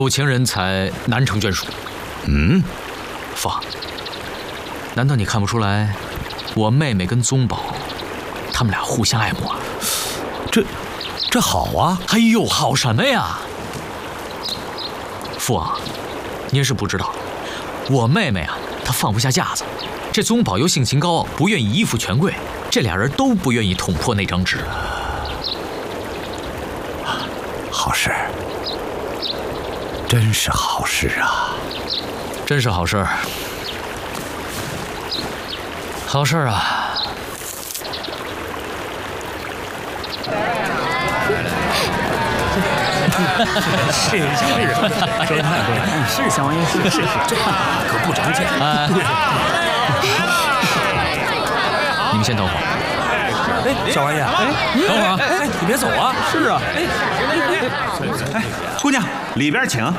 有钱人才难成眷属。父王，难道你看不出来，我妹妹跟宗保，他们俩互相爱慕啊？ 这好啊！ 哎呦，好什么呀？父王，您是不知道，我妹妹啊，她放不下架子。这宗保又性情高傲，不愿意依附权贵，这俩人都不愿意捅破那张纸。 好事，真是好事啊！ 真是好事，好事啊！ 是，说的太对了，是小王爷，是，这可不常见。 你们先等会儿。 哎，小王爷， 等会儿啊！你别走啊！ 是啊， 姑娘里边请。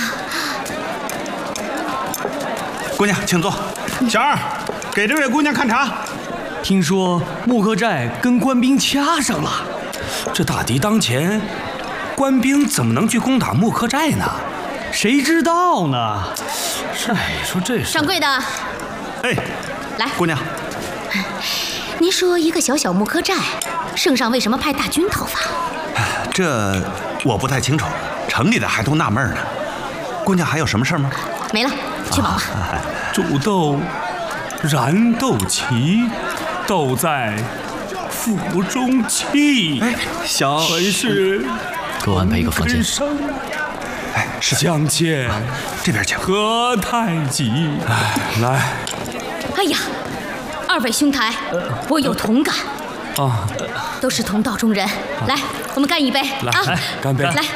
姑娘请坐。小二，给这位姑娘看茶。 听说木刻寨跟官兵掐上了， 这大敌当前，官兵怎么能去攻打木刻寨呢？ 谁知道呢？ 是，你说这是掌柜的， 哎， 来， 姑娘， 您说一个小小木刻寨，圣上为什么派大军讨伐？ 这我不太清楚，城里的还都纳闷呢。姑娘还有什么事吗？ 没了，去忙吧。 煮豆，燃豆萁，豆在釜中泣。 哎，小本是给我安排一个房间。 哎，是相见这边请。 何太急？来哎呀，二位兄台，我有同感。 啊， 都是同道中人，来，我们干一杯啊！ 来，干杯！ 来，来，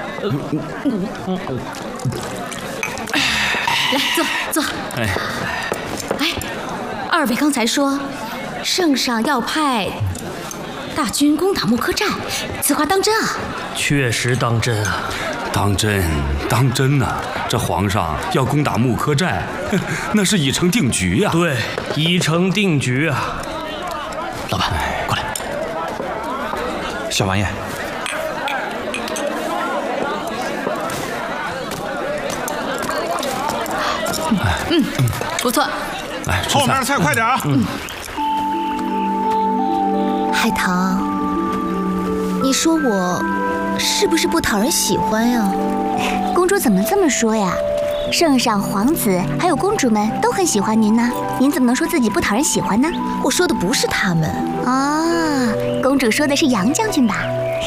坐。哎，二位刚才说，圣上要派大军攻打木刻寨，此话当真啊？ 确实当真啊！ 当真呐！这皇上要攻打木刻寨，那是已成定局呀。 对，已成定局啊！ 老板，过来。 小王爷， 不错。 来， 后面菜快点啊！ 海棠，你说我是不是不讨人喜欢呀？ 公主怎么这么说呀？圣上、皇子还有公主们都很喜欢您呢，您怎么能说自己不讨人喜欢呢？ 我说的不是他们啊，公主说的是杨将军吧？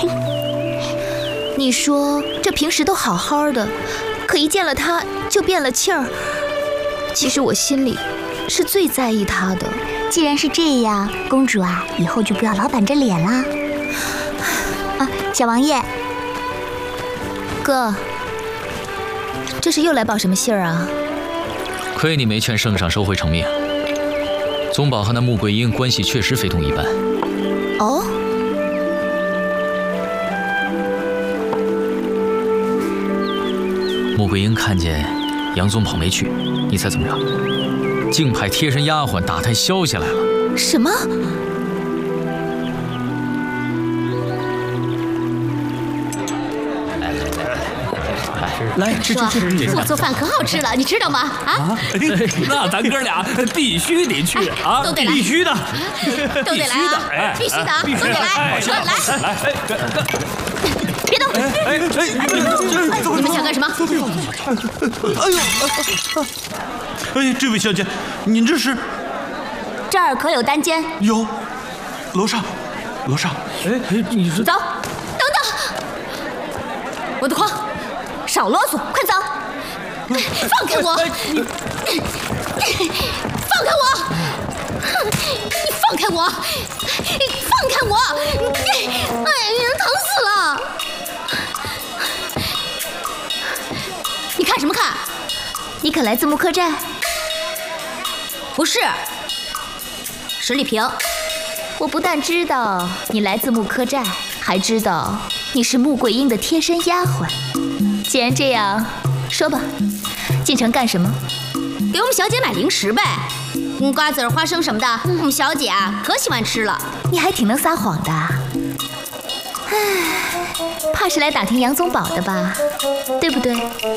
你说这平时都好好的，可一见了他就变了气儿。其实我心里是最在意他的。 既然是这样，公主啊，以后就不要老板着脸啦。啊，小王爷， 哥，这是又来报什么信儿啊？ 亏你没劝圣上收回成命。宗保和那穆桂英关系确实非同一般。 哦。 穆桂英看见杨宗保没去，你猜怎么着？竟派贴身丫鬟打探消息来了。 什么？ 来吃， 我做饭可好吃了，你知道吗？啊？ 那咱哥俩必须得去啊！ 都得来， 必须的， 都得来啊！必须的啊！都得来，来，别动！你们想干什么？ 哎，这位小姐，您这是？ 这儿可有单间？ 有，楼上。 哎，你是走，等等！我的筐，少啰嗦，快走！放开我！放开我！你放开我！放开我！哎呀，疼死了！你看什么看？你可来自木刻寨？不是，史丽萍。我不但知道你来自木刻寨，还知道你是穆桂英的贴身丫鬟。既然这样，说吧，进城干什么？给我们小姐买零食呗，瓜子、花生什么的，我们小姐啊可喜欢吃了。 你还挺能撒谎的。 唉， 怕是来打听杨宗保的吧？对不对？